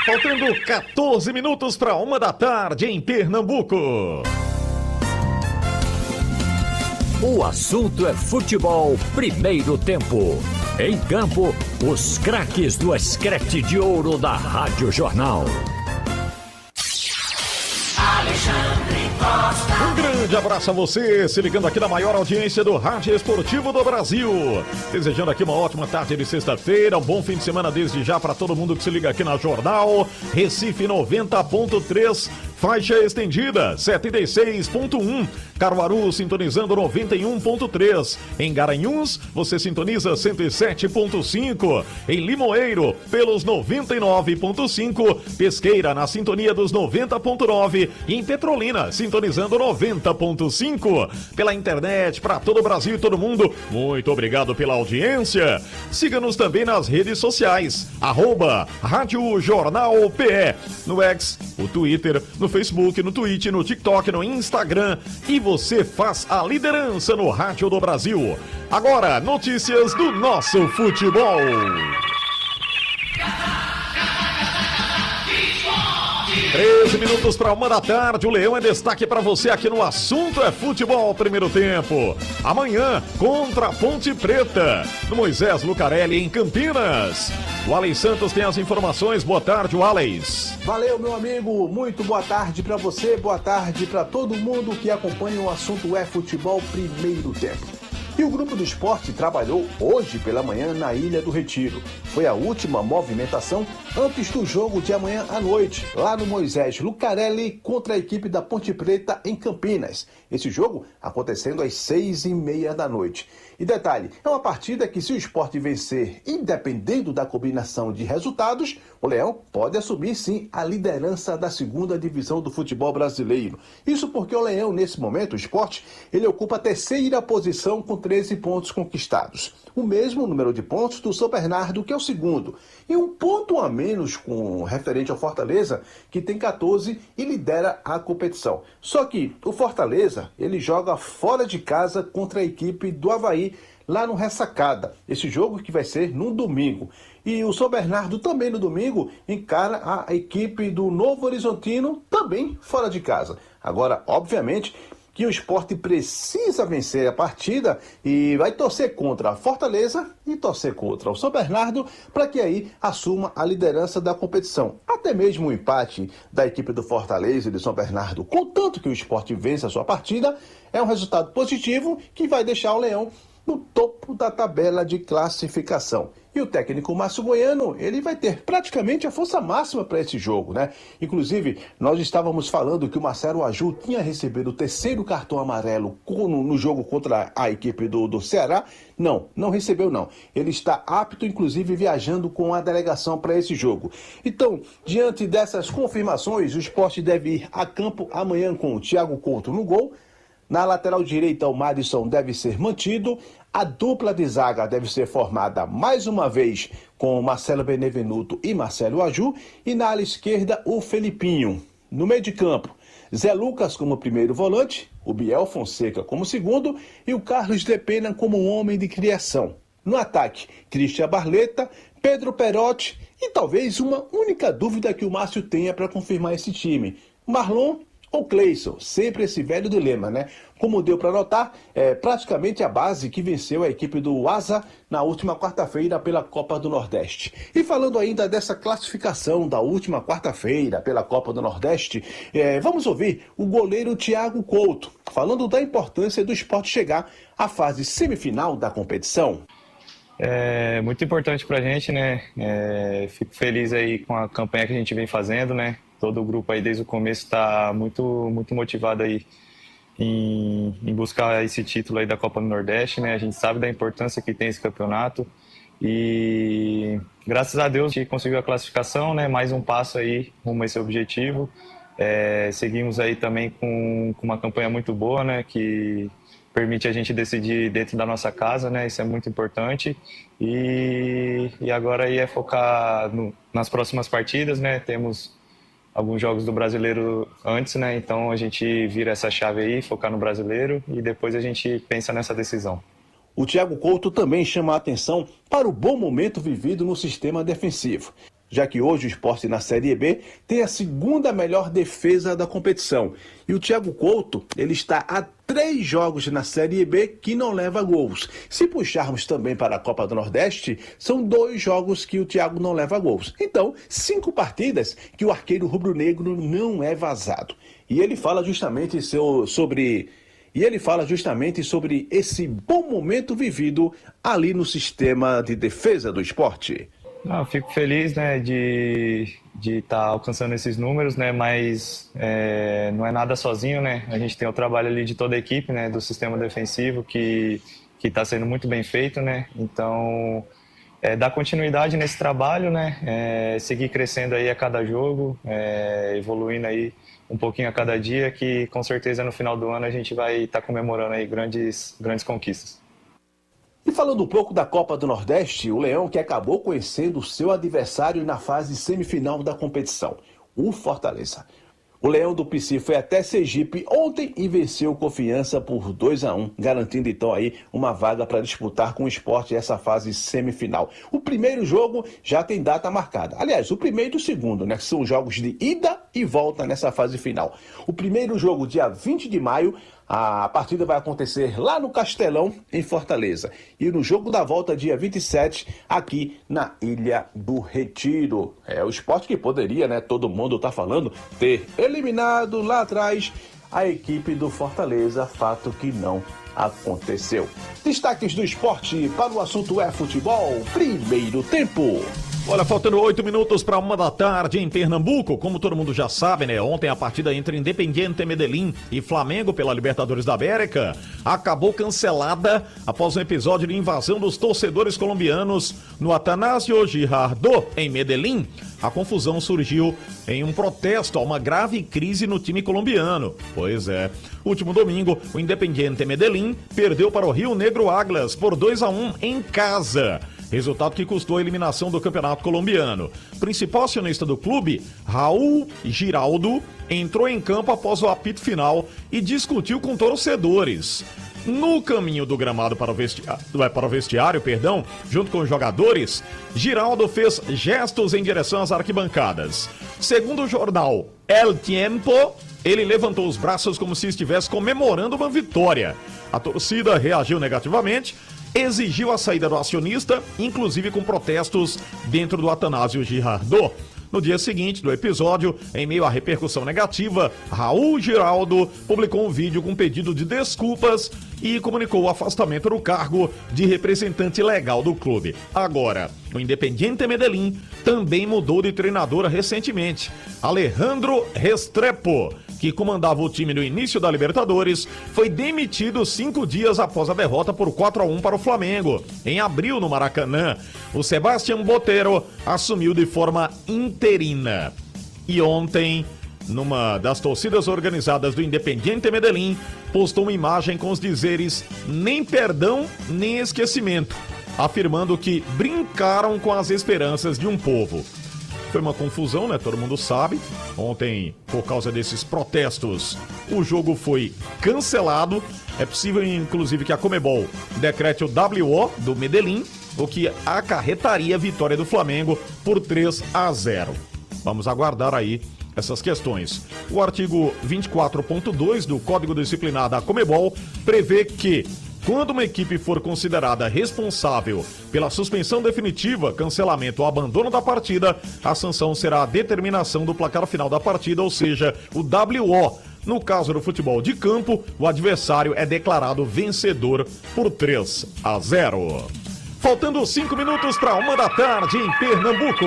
Faltando 14 minutos para 1 da tarde em Pernambuco. O assunto é futebol, primeiro tempo. Em campo, os craques do Escrete de Ouro da Rádio Jornal. Alexandre Costa. Um grande abraço a você, se ligando aqui na maior audiência do Rádio Esportivo do Brasil. Desejando aqui uma ótima tarde de sexta-feira, um bom fim de semana desde já para todo mundo que se liga aqui na Jornal. Recife 90.3, faixa estendida 76.1. Caruaru sintonizando 91.3. Em Garanhuns, você sintoniza 107.5. Em Limoeiro, pelos 99.5. Pesqueira na sintonia dos 90.9. E em Petrolina, sintonizando 90.5. Pela internet, para todo o Brasil e todo mundo, muito obrigado pela audiência. Siga-nos também nas redes sociais, @Rádio Jornal PE, no X, o Twitter, no Facebook, no Twitch, no TikTok, no Instagram, e você faz a liderança no Rádio do Brasil. Agora, notícias do nosso futebol. 13 minutos para 1 da tarde, o Leão é destaque para você aqui no Assunto é Futebol, primeiro tempo. Amanhã, contra a Ponte Preta, no Moisés Lucarelli, em Campinas. O Alex Santos tem as informações. Boa tarde, Alex. Valeu, meu amigo. Muito boa tarde para você, boa tarde para todo mundo que acompanha o Assunto é Futebol, primeiro tempo. E o Grupo do Esporte trabalhou hoje pela manhã na Ilha do Retiro. Foi a última movimentação antes do jogo de amanhã à noite, lá no Moisés Lucarelli contra a equipe da Ponte Preta em Campinas. Esse jogo acontecendo às 6h30 da noite. E detalhe, é uma partida que, se o Sport vencer, independendo da combinação de resultados, o Leão pode assumir sim a liderança da segunda divisão do futebol brasileiro. Isso porque o Leão, nesse momento, o Sport, ele ocupa a terceira posição com 13 pontos conquistados. O mesmo número de pontos do São Bernardo, que é o segundo. E um ponto a menos com referente ao Fortaleza, que tem 14 e lidera a competição. Só que o Fortaleza, ele joga fora de casa contra a equipe do Avaí, lá no Ressacada. Esse jogo que vai ser no domingo. E o São Bernardo também no domingo encara a equipe do Novo Horizontino, também fora de casa. Agora, obviamente, que o Sport precisa vencer a partida e vai torcer contra a Fortaleza e torcer contra o São Bernardo para que aí assuma a liderança da competição. Até mesmo o empate da equipe do Fortaleza e do São Bernardo, contanto que o Sport vença a sua partida, é um resultado positivo que vai deixar o Leão no topo da tabela de classificação. E o técnico Márcio Goiano, ele vai ter praticamente a força máxima para esse jogo, né? Inclusive, nós estávamos falando que o Marcelo Aju tinha recebido o terceiro cartão amarelo no jogo contra a equipe do Ceará. Não recebeu não. Ele está apto, inclusive, viajando com a delegação para esse jogo. Então, diante dessas confirmações, o Sport deve ir a campo amanhã com o Thiago Couto no gol. Na lateral direita, o Madison deve ser mantido. A dupla de zaga deve ser formada mais uma vez com Marcelo Benevenuto e Marcelo Aju. E na ala esquerda, o Felipinho. No meio de campo, Zé Lucas como primeiro volante, o Biel Fonseca como segundo e o Carlos de Pena como homem de criação. No ataque, Christian Barleta, Pedro Perotti e talvez uma única dúvida que o Márcio tenha para confirmar esse time: Marlon ou Cleison, sempre esse velho dilema, né? Como deu para notar, é praticamente a base que venceu a equipe do Asa na última quarta-feira pela Copa do Nordeste. E falando ainda dessa classificação da última quarta-feira pela Copa do Nordeste, vamos ouvir o goleiro Thiago Couto, falando da importância do Sport chegar à fase semifinal da competição. É muito importante pra gente, né? Fico feliz aí com a campanha que a gente vem fazendo, né? Todo o grupo aí desde o começo está muito motivado aí em buscar esse título aí da Copa do Nordeste, né? A gente sabe da importância que tem esse campeonato e graças a Deus a gente conseguiu a classificação, né? Mais um passo aí rumo a esse objetivo. Seguimos aí também com uma campanha muito boa, né? Que permite a gente decidir dentro da nossa casa, né? Isso é muito importante. E agora aí é focar nas próximas partidas, né? Temos alguns jogos do Brasileiro antes, né? Então a gente vira essa chave aí, focar no Brasileiro e depois a gente pensa nessa decisão. O Thiago Couto também chama a atenção para o bom momento vivido no sistema defensivo. já que hoje o Sport na Série B tem a segunda melhor defesa da competição. E o Thiago Couto, ele está a 3 jogos na Série B que não leva gols. Se puxarmos também para a Copa do Nordeste, são 2 jogos que o Thiago não leva gols. Então, 5 partidas que o arqueiro rubro-negro não é vazado. E ele fala justamente sobre esse bom momento vivido ali no sistema de defesa do Sport. Eu fico feliz, né, de estar alcançando esses números, né, mas não é nada sozinho, né, a gente tem o trabalho ali de toda a equipe, né, do sistema defensivo que está sendo muito bem feito, né, então dar continuidade nesse trabalho, né, seguir crescendo aí a cada jogo, evoluindo aí um pouquinho a cada dia, que com certeza no final do ano a gente vai estar comemorando aí grandes conquistas. E falando um pouco da Copa do Nordeste, o Leão que acabou conhecendo o seu adversário na fase semifinal da competição, o Fortaleza. O Leão do Pici foi até Sergipe ontem e venceu Confiança por 2-1, garantindo então aí uma vaga para disputar com o Sport essa fase semifinal. O primeiro jogo já tem data marcada. Aliás, o primeiro e o segundo, né? São jogos de ida e volta nessa fase final. O primeiro jogo, dia 20 de maio, a partida vai acontecer lá no Castelão, em Fortaleza. E no jogo da volta, dia 27, aqui na Ilha do Retiro. É o Sport que poderia, né, todo mundo tá falando, ter eliminado lá atrás a equipe do Fortaleza, fato que não aconteceu. Destaques do esporte para o assunto é futebol, primeiro tempo. Olha, faltando 8 minutos para 1 da tarde em Pernambuco. Como todo mundo já sabe, né? Ontem a partida entre Independiente Medellín e Flamengo pela Libertadores da América acabou cancelada após um episódio de invasão dos torcedores colombianos no Atanasio Girardot, em Medellín. A confusão surgiu em um protesto a uma grave crise no time colombiano. Pois é. Último domingo, o Independiente Medellín perdeu para o Rio Negro Águilas por 2-1 em casa. Resultado que custou a eliminação do campeonato colombiano. Principal acionista do clube, Raul Giraldo, entrou em campo após o apito final e discutiu com torcedores. No caminho do gramado para o vestiário, junto com os jogadores, Giraldo fez gestos em direção às arquibancadas. Segundo o jornal El Tiempo, ele levantou os braços como se estivesse comemorando uma vitória. A torcida reagiu negativamente, exigiu a saída do acionista, inclusive com protestos dentro do Atanasio Girardot. No dia seguinte do episódio, em meio à repercussão negativa, Raul Giraldo publicou um vídeo com pedido de desculpas e comunicou o afastamento do cargo de representante legal do clube. Agora, o Independiente Medellín também mudou de treinador recentemente. Alejandro Restrepo, que comandava o time no início da Libertadores, foi demitido 5 dias após a derrota por 4-1 para o Flamengo. Em abril, no Maracanã, o Sebastián Botero assumiu de forma interina. E ontem, numa das torcidas organizadas do Independiente Medellín, postou uma imagem com os dizeres "nem perdão, nem esquecimento", afirmando que brincaram com as esperanças de um povo. Foi uma confusão, né? Todo mundo sabe. Ontem, por causa desses protestos, o jogo foi cancelado. É possível, inclusive, que a Conmebol decrete o WO do Medellín, o que acarretaria a vitória do Flamengo por 3-0. Vamos aguardar aí essas questões. O artigo 24.2 do Código Disciplinar da Conmebol prevê que, quando uma equipe for considerada responsável pela suspensão definitiva, cancelamento ou abandono da partida, a sanção será a determinação do placar final da partida, ou seja, o WO. No caso do futebol de campo, o adversário é declarado vencedor por 3-0. Faltando 5 minutos para 1 da tarde em Pernambuco.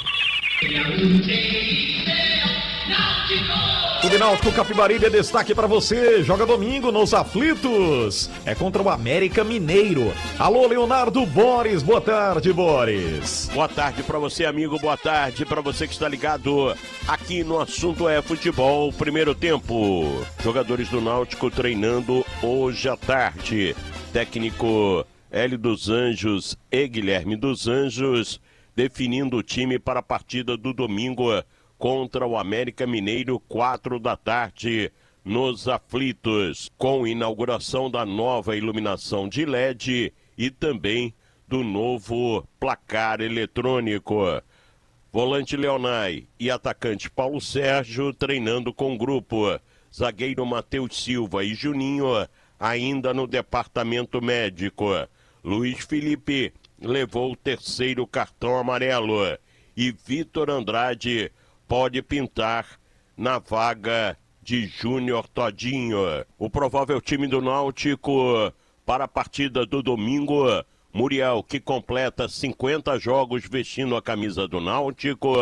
O Náutico Capibaribe é destaque para você. Joga domingo nos Aflitos. É contra o América Mineiro. Alô, Leonardo Boris. Boa tarde, Boris. Boa tarde para você, amigo. Boa tarde para você que está ligado aqui no Assunto é Futebol. Primeiro tempo. Jogadores do Náutico treinando hoje à tarde. Técnico Hélio dos Anjos e Guilherme dos Anjos definindo o time para a partida do domingo contra o América Mineiro, 4 da tarde, nos Aflitos, com inauguração da nova iluminação de LED e também do novo placar eletrônico. volante Leonai e atacante Paulo Sérgio treinando com o grupo. Zagueiro Matheus Silva e Juninho ainda no departamento médico. Luiz Felipe levou o 3º cartão amarelo e Vitor Andrade pode pintar na vaga de Júnior Todinho. O provável time do Náutico para a partida do domingo: Muriel, que completa 50 jogos vestindo a camisa do Náutico,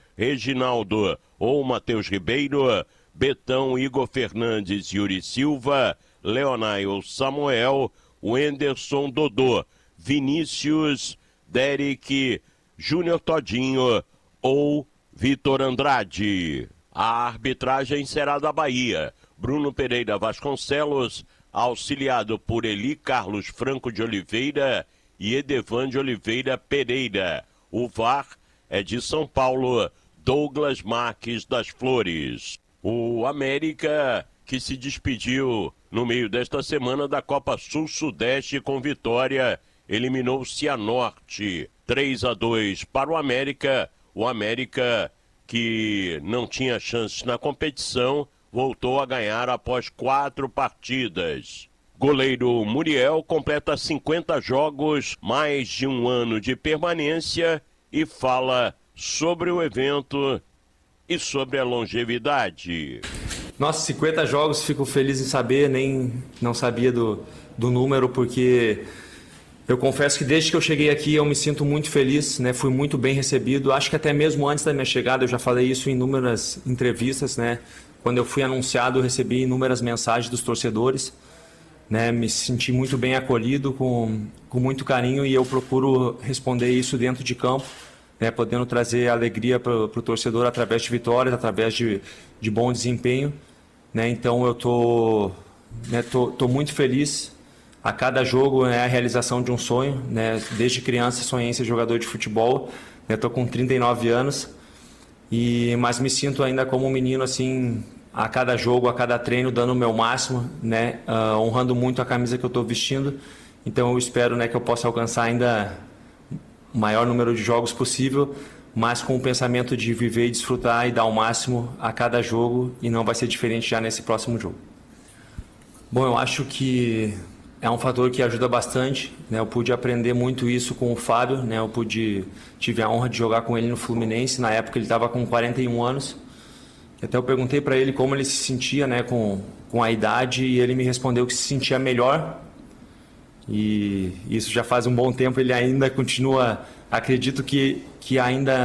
Reginaldo ou Matheus Ribeiro, Betão, Igor Fernandes, Yuri Silva, Leonai ou Samuel, Wenderson, Dodô, Vinícius, Derek, Júnior Todinho ou Vitor Andrade. A arbitragem será da Bahia. Bruno Pereira Vasconcelos, auxiliado por Eli Carlos Franco de Oliveira e Edevan de Oliveira Pereira. O VAR é de São Paulo, Douglas Marques das Flores. O América, que se despediu no meio desta semana da Copa Sul-Sudeste com vitória, eliminou o Cianorte 3-2 para o América. O América, que não tinha chances na competição, voltou a ganhar após 4 partidas. Goleiro Muriel completa 50 jogos, mais de um ano de permanência, e fala sobre o evento e sobre a longevidade. Nossa, 50 jogos, fico feliz em saber, não sabia do número, porque eu confesso que desde que eu cheguei aqui eu me sinto muito feliz, né? Fui muito bem recebido, acho que até mesmo antes da minha chegada, eu já falei isso em inúmeras entrevistas, né? Quando eu fui anunciado, eu recebi inúmeras mensagens dos torcedores, né? Me senti muito bem acolhido, com muito carinho, e eu procuro responder isso dentro de campo, né? Podendo trazer alegria para o torcedor através de vitórias, através de bom desempenho, né? Então eu tô muito feliz. A cada jogo é a realização de um sonho, né? Desde criança sonhei em ser jogador de futebol, estou com 39 anos, mas me sinto ainda como um menino, assim, a cada jogo, a cada treino, dando o meu máximo, né? Honrando muito a camisa que eu estou vestindo. Então eu espero, né, que eu possa alcançar ainda o maior número de jogos possível, mas com o pensamento de viver e desfrutar e dar o máximo a cada jogo, e não vai ser diferente já nesse próximo jogo. Bom, eu acho que é um fator que ajuda bastante, né? Eu pude aprender muito isso com o Fábio, né? Tive a honra de jogar com ele no Fluminense, na época ele estava com 41 anos. Até eu perguntei para ele como ele se sentia, né, com a idade, e ele me respondeu que se sentia melhor. E isso já faz um bom tempo, ele ainda continua, acredito que ainda